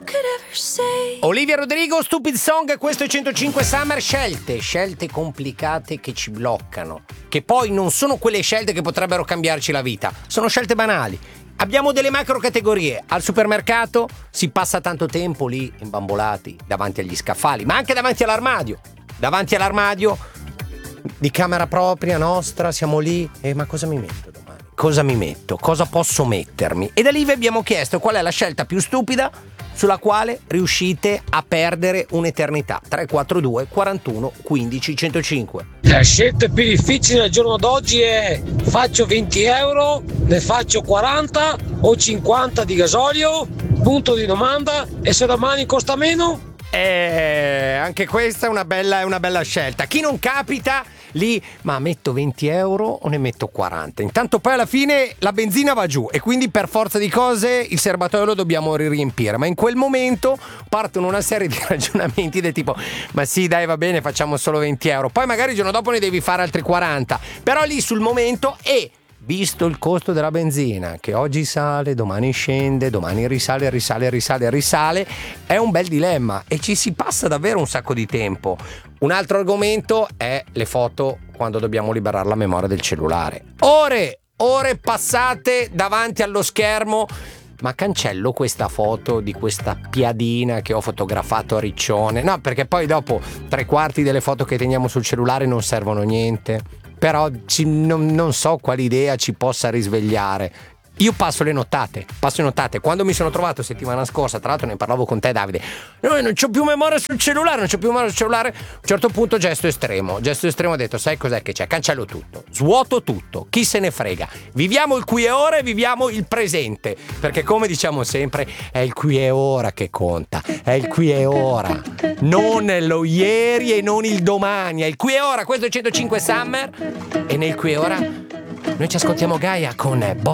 Olivia Rodrigo, Stupid Song, questo è 105 Summer. Scelte complicate che ci bloccano, che poi non sono quelle scelte che potrebbero cambiarci la vita, sono scelte banali. Abbiamo delle macro categorie. Al supermercato si passa tanto tempo lì imbambolati davanti agli scaffali, ma anche davanti all'armadio di camera propria nostra, siamo lì e ma cosa mi metto domani? Cosa mi metto? Cosa posso mettermi? E da lì vi abbiamo chiesto qual è la scelta più stupida sulla quale riuscite a perdere un'eternità. 342 41 15 105. La scelta più difficile al giorno d'oggi è: faccio 20 euro, ne faccio 40 o 50 di gasolio? Punto di domanda. E se domani costa meno? Anche questa è una bella scelta. Chi non capita lì, ma metto 20 euro o ne metto 40? Intanto poi alla fine la benzina va giù e quindi per forza di cose il serbatoio lo dobbiamo riempire, ma in quel momento partono una serie di ragionamenti del tipo: ma sì dai, va bene, facciamo solo 20 euro, poi magari il giorno dopo ne devi fare altri 40, però lì sul momento, e visto il costo della benzina che oggi sale, domani scende, domani risale, è un bel dilemma e ci si passa davvero un sacco di tempo. Un altro argomento è le foto quando dobbiamo liberare la memoria del cellulare. Ore passate davanti allo schermo. Ma cancello questa foto di questa piadina che ho fotografato a Riccione? No, perché poi dopo 3/4 delle foto che teniamo sul cellulare non servono a niente. Però non so quale idea ci possa risvegliare. Io passo le nottate. Quando mi sono trovato settimana scorsa, tra l'altro ne parlavo con te, Davide, non c'ho più memoria sul cellulare. A un certo punto gesto estremo, ho detto: sai cos'è che c'è? Cancello tutto, svuoto tutto, chi se ne frega, viviamo il qui e ora e viviamo il presente, perché come diciamo sempre è il qui e ora che conta, è il qui e ora, non lo ieri e non il domani, è il qui e ora. Questo è 105 Summer e nel qui e ora noi ci ascoltiamo Gaia con